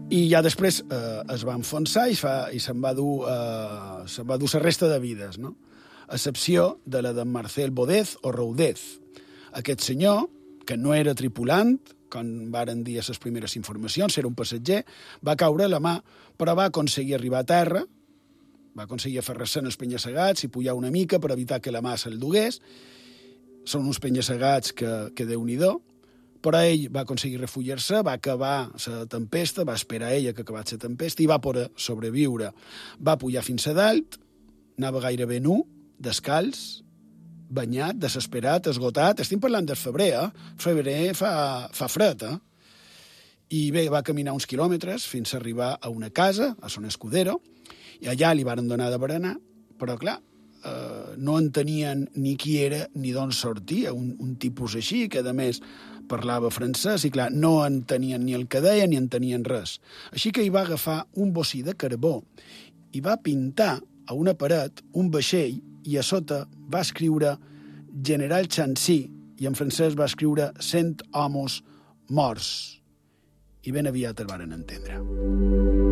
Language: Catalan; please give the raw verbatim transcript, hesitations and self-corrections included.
I ja després eh, es va enfonsar i, fa, i se'n va dur eh, se'n va dur la resta de vides, no? A excepció de la d'en Marcel Bodez o Roudez. Aquest senyor, que no era tripulant, com varen dir a les primeres informacions, era un passatger, va caure a la mà, però va aconseguir arribar a terra, va aconseguir aferrar-se en els penya-segats i pujar una mica per evitar que la mà se'l dugués. Són uns penya-segats que, que Déu-n'hi-do, però ell va aconseguir refugiar-se, va acabar la tempesta, va esperar ella que acabés la tempesta i va poder sobreviure. Va pujar fins a dalt, anava gairebé nu, descalç, banyat, desesperat, esgotat. Estem parlant del febrer, eh? Febrer fa, fa fred, eh? I bé, va caminar uns quilòmetres fins a arribar a una casa, a Son Escudero, i allà li varen donar de berenar, però clar, eh, no entenien ni qui era ni d'on sortia, un, un tipus així, que a més parlava francès i, clar, no entenien ni el que deia ni entenien res. Així que hi va agafar un bocí de carbó i va pintar a una paret un vaixell i a sota va escriure General Chancy i en francès va escriure cent homes morts. I ben aviat el varen entendre.